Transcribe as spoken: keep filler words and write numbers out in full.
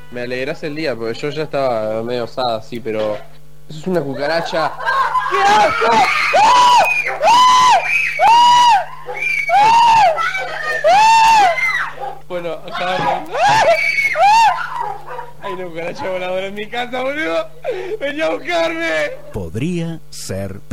Me alegrás el día, porque yo ya estaba medio osada así, pero... Eso es una cucaracha. ¡Qué asco! Bueno, acá... Hay una cucaracha voladora en mi casa, boludo. ¡Vení a buscarme! Podría ser